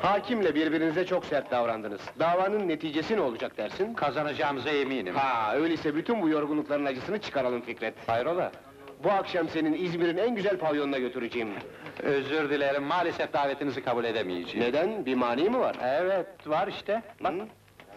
Hakimle birbirinize çok sert davrandınız. Davanın neticesi ne olacak dersin? Kazanacağımıza eminim. Ha, öyleyse bütün bu yorgunlukların acısını çıkaralım Fikret. Hayrola? Bu akşam senin İzmir'in en güzel pavyonuna götüreceğim. Özür dilerim, maalesef davetinizi kabul edemeyeceğim. Neden? Bir mani mi var? Evet, var işte. Bak. Hı?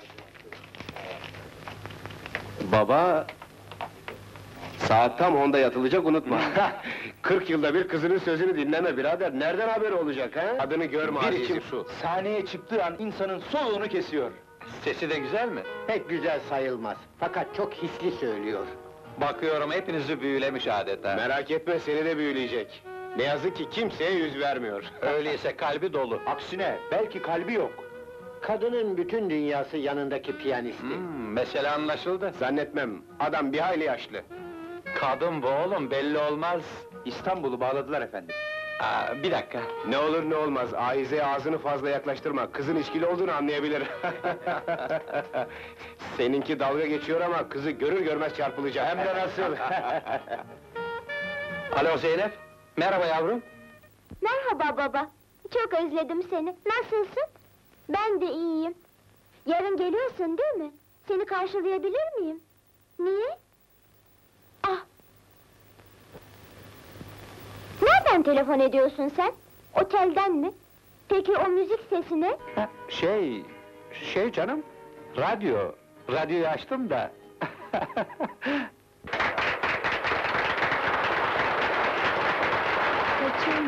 Baba... Saat tam 10'da yatılacak, unutma. 40 yılda bir kızının sözünü dinleme birader, nereden haberi olacak ha? Adını görme Bir azizim. içim su. Sahneye çıktığı an insanın soluğunu kesiyor. Sesi de güzel mi? Pek güzel sayılmaz. Fakat çok hisli söylüyor. Bakıyorum hepinizi büyülemiş adeta. Merak etme, seni de büyüleyecek. Ne yazık ki kimseye yüz vermiyor. Öyleyse kalbi dolu. Aksine, belki kalbi yok. Kadının bütün dünyası yanındaki piyanisti. Mesele anlaşıldı. Zannetmem, adam bir hayli yaşlı. Kadın bu oğlum, belli olmaz. İstanbul'u bağladılar efendim. Bir dakika. Ne olur ne olmaz, Ahize'ye ağzını fazla yaklaştırma, kızın içkili olduğunu anlayabilir. Seninki dalga geçiyor ama kızı görür görmez çarpılacak. Hem de nasıl? Alo Zeynep, merhaba yavrum. Merhaba baba, çok özledim seni. Nasılsın? Ben de iyiyim. Yarın geliyorsun değil mi? Seni karşılayabilir miyim? Niye? Ah! Nereden telefon ediyorsun sen? Otelden mi? Peki o müzik sesi ne? Şey canım, radyoyu açtım da...